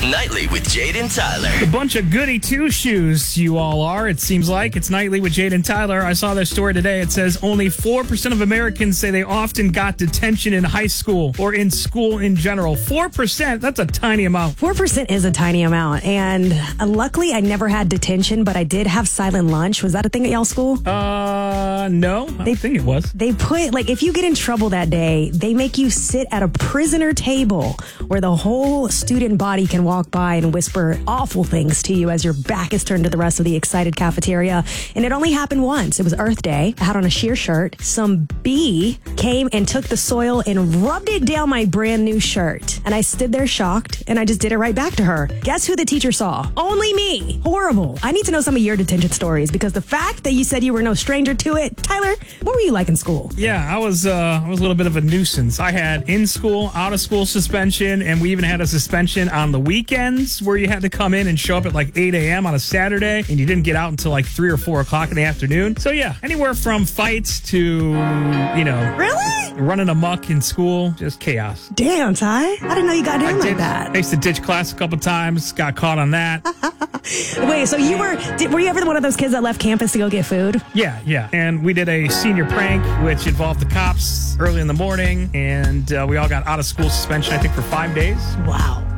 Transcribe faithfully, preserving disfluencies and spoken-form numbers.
Nightly with Jade and Tyler. A bunch of goody two-shoes you all are, it seems like. It's Nightly with Jade and Tyler. I saw their story today. It says only four percent of Americans say they often got detention in high school or in school in general. four percent, that's a tiny amount. four percent is a tiny amount. And uh, luckily, I never had detention, but I did have silent lunch. Was that a thing at y'all's school? Uh, no. I They- think it was. They put, like, if you get in trouble that day, they make you sit at a prisoner table where the whole student body can walk by and whisper awful things to you as your back is turned to the rest of the excited cafeteria. And it only happened once. It was Earth Day. I had on a sheer shirt. Some bee came and took the soil and rubbed it down my brand new shirt. And I stood there shocked, and I just did it right back to her. Guess who the teacher saw? Only me. Horrible. I need to know some of your detention stories, because the fact that you said you were no stranger to it, Tyler, what were you like in school? Yeah, I was uh, I was a little bit of a nuisance. I had in-school, out-of-school suspension, and we even had a suspension on the weekends where you had to come in and show up at like eight a.m. on a Saturday, and you didn't get out until like three or four o'clock in the afternoon. So yeah, anywhere from fights to, you know, Really? running amok in school, just chaos. Damn, Ty. I didn't know you got in like Did- that. I used to ditch class a couple times, got caught on that. Wait, so you were, did, were you ever one of those kids that left campus to go get food? Yeah, yeah. And we did a senior prank, which involved the cops early in the morning, and uh, we all got out of school suspension, I think, for five days. Wow.